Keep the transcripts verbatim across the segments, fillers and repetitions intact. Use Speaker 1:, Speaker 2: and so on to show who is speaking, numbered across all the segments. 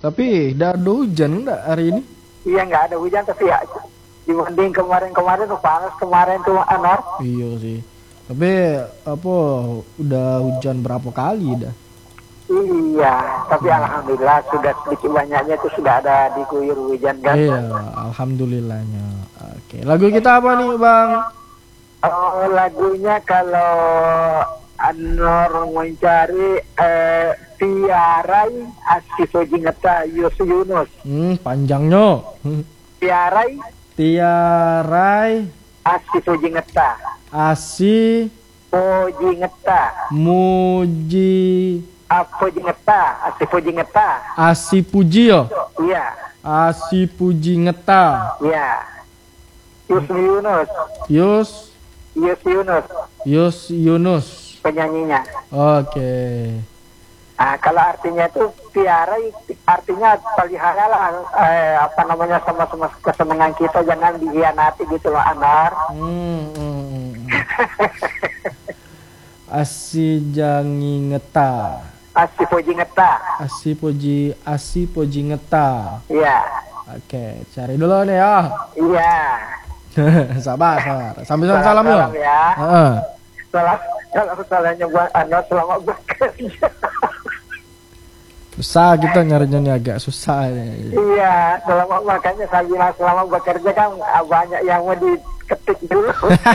Speaker 1: Tapi udah ada hujan enggak hari ini?
Speaker 2: Iya nggak ada hujan tapi ya dibanding kemarin-kemarin tuh panas kemarin tuh Anor.
Speaker 1: Iya sih. Tapi apa udah hujan berapa kali dah?
Speaker 2: Iya, tapi alhamdulillah sudah sedikit banyaknya itu sudah ada diguyur hujan kan.
Speaker 1: Iya, alhamdulillahnya. Oke, lagu kita apa nih Bang?
Speaker 2: Oh, lagunya kalau Anor mencari eh, Tiarai Asifo Jingata Yus Yunus.
Speaker 1: Hmm, panjangnya.
Speaker 2: Tiarai
Speaker 1: Tiarai
Speaker 2: Asifo Jingata
Speaker 1: Asi
Speaker 2: Pojingeta
Speaker 1: Muji
Speaker 2: Apa Jingeta Asifo Jingeta
Speaker 1: Asi Puji yo.
Speaker 2: Iya.
Speaker 1: Asi Puji Ngeta.
Speaker 2: Iya. Yus Yunus.
Speaker 1: Yus
Speaker 2: Yus Yunus
Speaker 1: Yus Yunus
Speaker 2: penyanyinya.
Speaker 1: Oke.
Speaker 2: Nah, kalau artinya itu tiara artinya peliharalah eh, apa namanya sama-sama kesenangan kita jangan dikhianati gitu loh Anar.
Speaker 1: Hmm, hmm, hmm. Asi jangi ngeta.
Speaker 2: Asi poji ngeta.
Speaker 1: Asi poji asi poji ngeta.
Speaker 2: Iya.
Speaker 1: Oke, cari dulu nih ya.
Speaker 2: Iya.
Speaker 1: Sabar, sabar. Sambil salam, salam ya.
Speaker 2: Ya.
Speaker 1: Heeh.
Speaker 2: Salam kalau salahnya buat Anar selama bekerja.
Speaker 1: Susah kita nyarinya nih agak susah nih.
Speaker 2: Iya, selama makanya saya bilang selama bekerja kan banyak yang mau diketik dulu.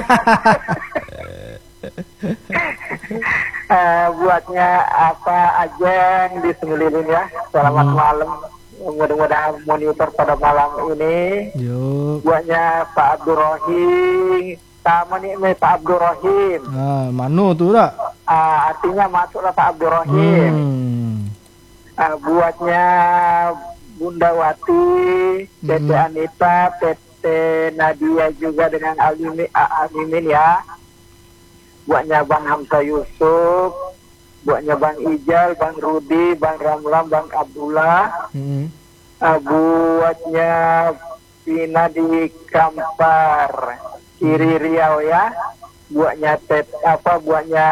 Speaker 2: uh, buatnya apa aja yang disemilin ya. Selamat hmm. malam. Mudah-mudahan monitor pada malam ini.
Speaker 1: Yuk.
Speaker 2: Buatnya Pak Abdurrahim. Sama nih Pak Abdurrahim.
Speaker 1: Ah, Manu tuh dah.
Speaker 2: Uh, artinya masuklah Pak Abdurrahim. Hmm. Uh, buatnya Bunda Wati, T T hmm. Anita, T T Nadia juga dengan Alimin, Alimin ya. Buatnya Bang Hamzah Yusuf, buatnya Bang Ijal, Bang Rudi, Bang Ramlam, Bang Abdullah. Hmm. Uh, buatnya Pina di Kampar, Kiri Riau ya. Buatnya Tet apa buatnya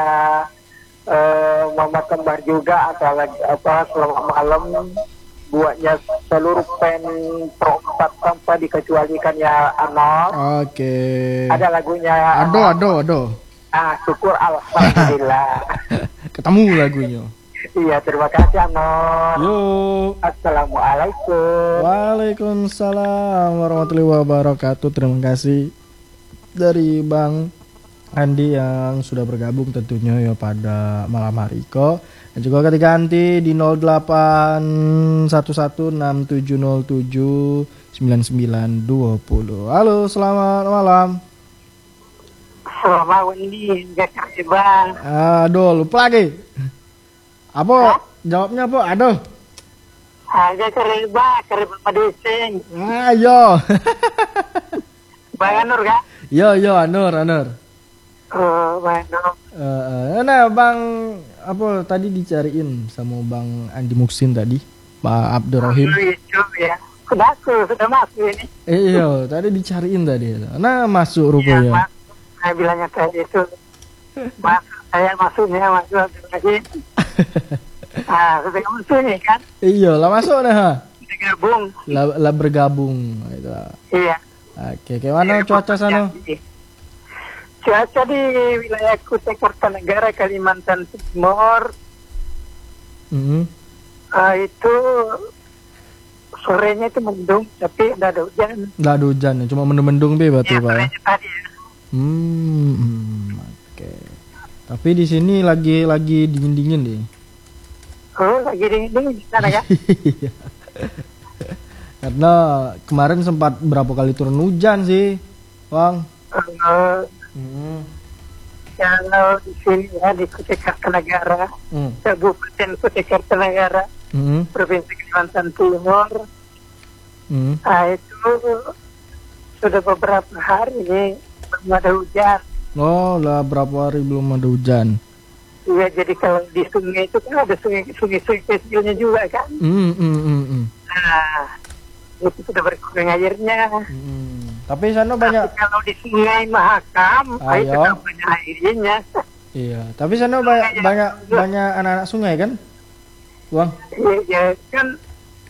Speaker 2: Uh, Mama Kembar juga atau apa selamat malam buatnya seluruh pen pro empat tanpa dikecualikan ya Anor.
Speaker 1: Oke. Okay.
Speaker 2: Ada lagunya.
Speaker 1: Ado, ado, ado.
Speaker 2: Ah, syukur alhamdulillah.
Speaker 1: Ketemu lagunya.
Speaker 2: Iya, terima kasih Anor.
Speaker 1: Yuk.
Speaker 2: Assalamualaikum.
Speaker 1: Waalaikumsalam warahmatullahi wabarakatuh. Terima kasih dari Bang Andi yang sudah bergabung tentunya ya pada malam hari kok. Dan juga ketika nanti di nol delapan satu satu enam tujuh nol tujuh sembilan sembilan dua nol. Halo, selamat malam.
Speaker 2: Selamat ini enggak kasih Bang.
Speaker 1: Aduh, lupa lagi. Apa? Hah? Jawabnya apa? Aduh.
Speaker 2: Ada keriba, keriba medicine.
Speaker 1: Ayo.
Speaker 2: Bang Anur kan?
Speaker 1: Yo yo Anur, Anur.
Speaker 2: Oh, Bang Anur.
Speaker 1: Uh, nah, Bang apa tadi dicariin sama Bang Andi Muksin tadi, Pak Abdurrahim.
Speaker 2: Oh, itu ya. Sudah masuk, sudah masuk ini.
Speaker 1: Eh, iya, tadi dicariin tadi. Nah, masuk rupanya.
Speaker 2: Iya, saya bilangnya tadi itu. Mas, saya masuknya masuk lagi. Ah, sudah masuk nih kan?
Speaker 1: Iya, lah masuk dah.
Speaker 2: Bergabung.
Speaker 1: Lah, lah bergabung gitu.
Speaker 2: Iya.
Speaker 1: Oke, gimana cuaca sana?
Speaker 2: Cuaca di wilayah Kutai Kartanegara, Kalimantan Timur. Mm-hmm. Uh, itu sorenya itu mendung, tapi tidak ada hujan. Tidak
Speaker 1: ada hujan, cuma mendung-mendung be berarti
Speaker 2: ya,
Speaker 1: Pak. Ya?
Speaker 2: Tadi ya.
Speaker 1: Hmm, hmm oke. Okay. Tapi di sini lagi lagi dingin-dingin deh.
Speaker 2: Oh, lagi dingin-dingin di sana ya?
Speaker 1: Karena kemarin sempat berapa kali turun hujan sih, Bang.
Speaker 2: Uh, hmm. Kalau di sini ya di Kutai Kartanegara, hmm. Kabupaten Kutai Kartanegara, hmm. Provinsi Kalimantan Timur, hmm. nah, itu sudah beberapa hari ini belum ada hujan.
Speaker 1: Oh, lah berapa hari belum ada hujan?
Speaker 2: Iya, jadi kalau di sungai itu kan ada sungai-sungai kecilnya juga kan. Hmm, hmm, hmm, hmm. Nah, itu sudah berkurang airnya. Hmm.
Speaker 1: Tapi sana banyak.
Speaker 2: Tapi kalau di sungai Mahakam, itu kan banyak airnya.
Speaker 1: Iya, tapi sana banyak banyak banyak anak-anak sungai kan, Bang?
Speaker 2: Iya, ya, kan